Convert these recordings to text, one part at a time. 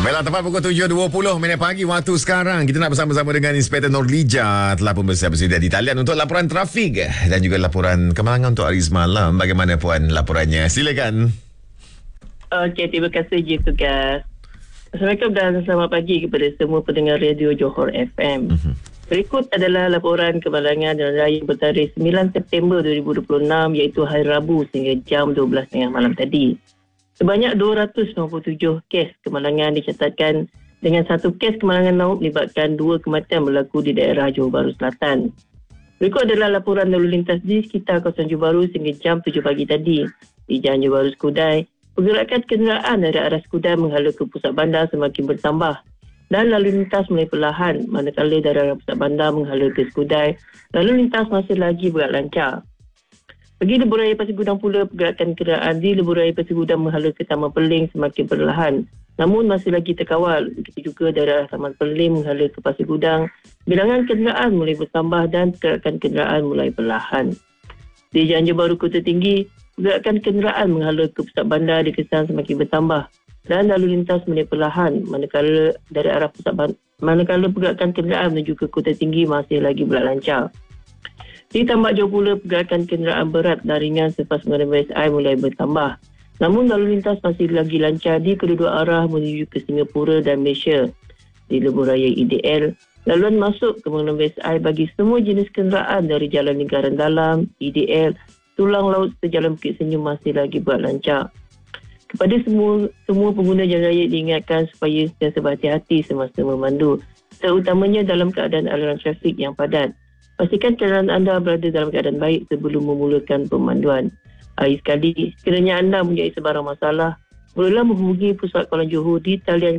Baiklah, tepat pukul 7.20 pagi waktu sekarang. Kita nak bersama-sama dengan Inspektor Nurlija telah pun bersedia di talian untuk laporan trafik dan juga laporan kemalangan untuk hari semalam. Bagaimana puan laporannya? Silakan. Okey, terima kasih je tugas. Assalamualaikum dan selamat pagi kepada semua pendengar radio Johor FM. Berikut adalah laporan kemalangan jalan raya bertarikh 9 September 2026 iaitu hari Rabu sehingga jam 12.30 malam tadi. Sebanyak 297 kes kemalangan dicatatkan dengan satu kes kemalangan laut melibatkan 2 kematian berlaku di daerah Johor Bahru Selatan. Berikut adalah laporan lalu lintas di sekitar kawasan Johor Bahru sehingga jam 7 pagi tadi. Di Jalan Johor Bahru Skudai, pergerakan kenderaan dari arah Skudai menghala ke pusat bandar semakin bertambah dan lalu lintas mulai perlahan, manakala dari arah pusat bandar menghala ke Skudai, lalu lintas masih lagi bergerak lancar. Bagi Lebuh Raya Pasir Gudang pula, pergerakan kenderaan di Lebuh Raya Pasir Gudang menghala ke Taman Perling semakin perlahan, namun masih lagi terkawal. Begitu juga dari arah Taman Perling menghala ke Pasir Gudang, bilangan kenderaan mulai bertambah dan pergerakan kenderaan mulai perlahan. Di Jalan Johor Bahru Kota Tinggi, pergerakan kenderaan menghala ke pusat bandar dikesan semakin bertambah dan lalu lintas mulai perlahan, manakala dari arah manakala pergerakan kenderaan menuju ke Kota Tinggi masih lagi berlaku lancar. Di Tambak Johor pula, pergerakan kenderaan berat dan ringan selepas mengenai BSI mulai bertambah. Namun lalu lintas masih lagi lancar di kedua-dua arah menuju ke Singapura dan Malaysia. Di Lebuh Raya IDL, laluan masuk ke mengenai BSI bagi semua jenis kenderaan dari Jalan Lingkaran Dalam, IDL, Tulang Laut Sejalan Bukit Senyum masih lagi berlancar. Kepada semua pengguna jalan raya diingatkan supaya sentiasa berhati-hati semasa memandu, terutamanya dalam keadaan aliran trafik yang padat. Pastikan kenderaan anda berada dalam keadaan baik sebelum memulakan pemanduan. Akhir sekali, sekiranya anda mempunyai sebarang masalah, bolehlah menghubungi Pusat Kawalan Johor di talian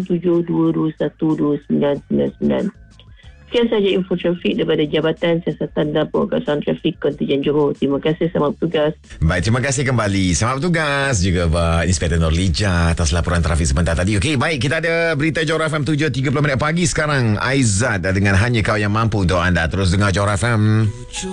0722129999. Sekian sahaja info trafik daripada Jabatan Siasatan dan Penguasaan Trafik Kontijen Johor. Terima kasih, selamat bertugas. Baik, terima kasih kembali. Selamat bertugas juga Pak Inspektor Nurlija atas laporan trafik sebentar tadi. Okey, baik, kita ada berita Johor FM 7.30 pagi sekarang. Aizat dengan Hanya Kau Yang Mampu untuk anda. Terus dengar Johor FM.